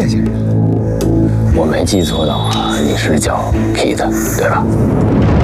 谢先生。 我没记错的话，你是叫 Kit 对吧？